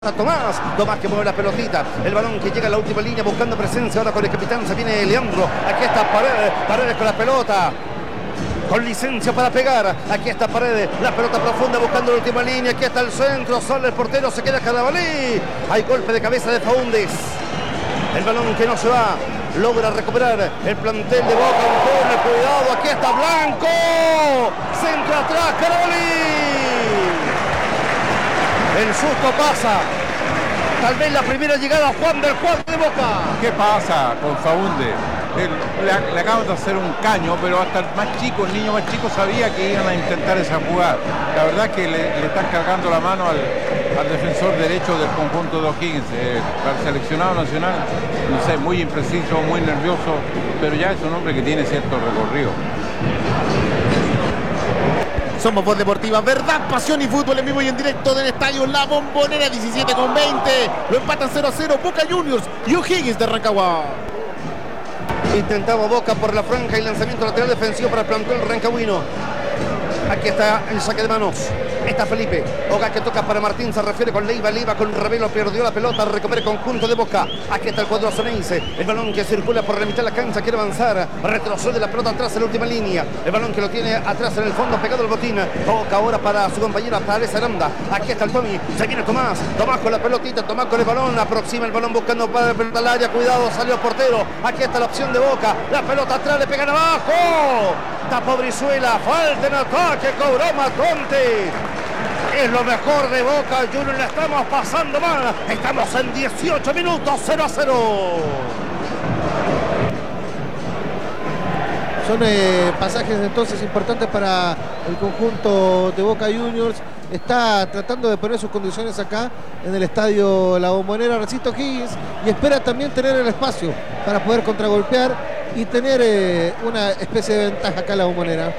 Tomás que mueve la pelotita, el balón que llega a la última línea buscando presencia, ahora con el capitán se viene Leandro, aquí está Paredes con la pelota, con licencia para pegar, aquí está Paredes, la pelota profunda buscando la última línea, aquí está el centro, sale el portero, se queda Cadavalí, hay golpe de cabeza de Faúndez, el balón que no se va, logra recuperar el plantel de Boca, un corner, cuidado, aquí está Blanco, centro atrás, Cadavalí. El susto pasa. Tal vez la primera llegada Juan del cuadro de Boca. ¿Qué pasa con Faúndez? Le acaban de hacer un caño, pero hasta el más chico, el niño más chico sabía que iban a intentar esa jugada. La verdad es que le están cargando la mano al defensor derecho del conjunto de O'Higgins. Al seleccionado nacional, no sé, muy impreciso, muy nervioso, pero ya es un hombre que tiene cierto recorrido. Somos Voz Deportiva, verdad, pasión y fútbol en vivo y en directo del estadio La Bombonera, 17:20. Lo empatan 0-0 Boca Juniors y O'Higgins de Rancagua. Intentaba Boca por la franja y lanzamiento lateral defensivo para el plantel rancagüino. Aquí está el saque de manos. Está Felipe. Oga que toca para Martín. Se refiere con Leiva. Leiva con Ravelo. Perdió la pelota. Recupera el conjunto de Boca. Aquí está el cuadro zonense. El balón que circula por la mitad de la cancha. Quiere avanzar. Retrocede la pelota atrás en la última línea. El balón que lo tiene atrás en el fondo pegado al botín. Boca ahora para su compañera Paredes Aranda. Aquí está el Tommy. Se viene Tomás. Tomás con la pelotita. Tomás con el balón. Aproxima el balón buscando para la pelota al área. Cuidado. Salió portero. Aquí está la opción de Boca. La pelota atrás. Le pegan abajo. Tapó Brizuela. Falta en ataque. Cobró Matonte. Es lo mejor de Boca Juniors, la estamos pasando mal. Estamos en 18 minutos, 0-0. Son pasajes entonces importantes para el conjunto de Boca Juniors. Está tratando de poner sus condiciones acá en el estadio La Bombonera, recinto O'Higgins, y espera también tener el espacio para poder contragolpear y tener una especie de ventaja acá en La Bombonera.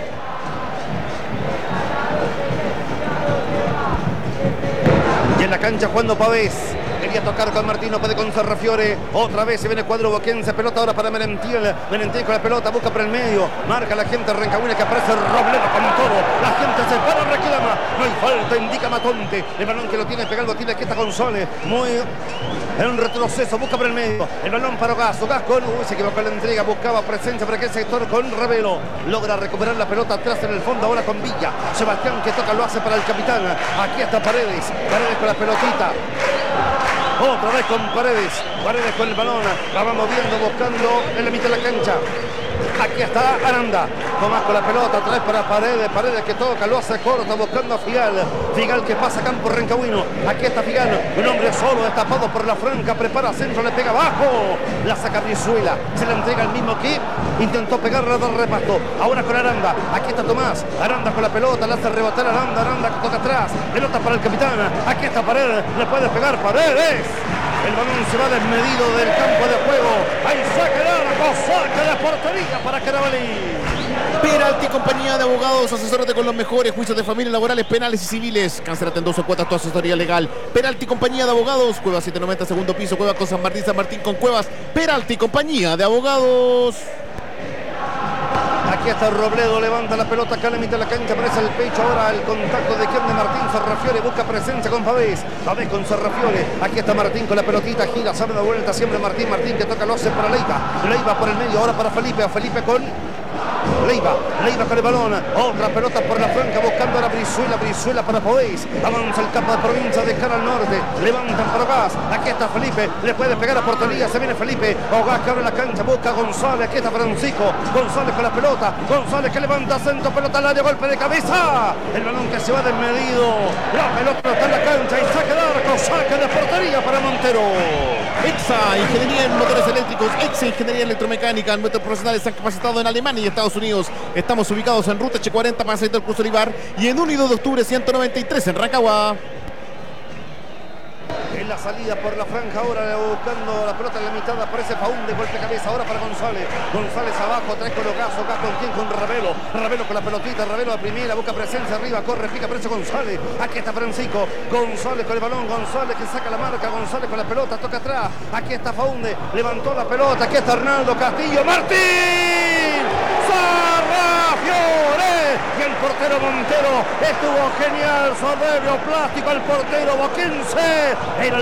Y en la cancha jugando Pavés. Quería tocar con Martín, no puede con Sarrafiore. Otra vez se viene el cuadro boquense. Pelota ahora para Merentiel. Merentiel con la pelota, busca por el medio. Marca la gente Rancagüina que aparece Robledo con todo. La gente se para, reclama. No hay falta, indica Matonte. El balón que lo tiene pegado, tiene aquí está González. Muy en un retroceso, busca por el medio. El balón para Gas con se equivocó en la entrega. Buscaba presencia por aquel sector con Ravelo. Logra recuperar la pelota atrás en el fondo. Ahora con Villa. Sebastián que toca, lo hace para el capitán. Aquí está Paredes. Paredes con la pelotita. Otra vez con Paredes. Paredes con el balón. La va moviendo, buscando en la mitad de la cancha. Aquí está Aranda. Tomás con la pelota. Otra vez para Paredes. Paredes que toca, lo hace corto, buscando a Figal. Figal que pasa campo rancagüino. Aquí está Figal. Un hombre solo, destapado por la franca. Prepara centro, le pega abajo. La saca Brizuela. Se la entrega el mismo que intentó pegarla del reparto. Ahora con Aranda. Aquí está Tomás. Aranda con la pelota. La hace rebotar Aranda. Aranda que toca atrás. Pelota para el capitán. Aquí está Paredes. Le puede pegar Paredes. El balón se va desmedido del campo de juego. Ahí saca el arco, saca de portería para Cadavalí. Peralti Compañía de Abogados, asesórate con los mejores juicios de familia, laborales, penales y civiles. Cancélate en 12 cuotas tu asesoría legal. Peralti Compañía de Abogados, Cuevas 790, segundo piso, Cuevas con San Martín con Cuevas. Peralti Compañía de Abogados. Aquí está Robledo, levanta la pelota acá en la mitad de la cancha, aparece el pecho ahora el contacto de Ken de Martín. Sarrafiore busca presencia con Pavés. Pavés con Sarrafiore. Aquí está Martín con la pelotita, gira, sabe dar vuelta siempre Martín. Martín que toca, lo hace para Leiva. Leiva por el medio, ahora para Felipe. A Felipe con Leiva con el balón, otra pelota por la franca buscando a la Brizuela para Pavés, avanza el campo de provincia de cara al norte, levantan para Gas, aquí está Felipe, le puede pegar a portería, se viene Felipe, Gas que abre la cancha, busca a González, aquí está Francisco, González con la pelota, González que levanta centro, pelota al área, golpe de cabeza, el balón que se va desmedido, la pelota está en la cancha y saque de arco, saque de portería para Montero. EXA, Ingeniería en Motores Eléctricos, EXA, Ingeniería Electromecánica, nuestros profesionales están capacitados en Alemania y Estados Unidos. Estamos ubicados en Ruta H40, Paseo del Cruz Olivar y en 1 y 2 de octubre 193 en Rancagua. En la salida por la franja ahora buscando la pelota en la mitad, aparece Faúndez, golpe de cabeza ahora para González. González abajo, trae con Gas con quien, con Ravelo. Ravelo con la pelotita, Ravelo a primera, busca presencia arriba, corre, pica, aparece González. Aquí está Francisco, González con el balón, González que saca la marca, González con la pelota, toca atrás. Aquí está Faúndez, levantó la pelota, aquí está Arnaldo Castillo, Martín. Martín. Sarrafiore. Y el portero Montero estuvo genial, soberbio, plástico el portero boquense. Era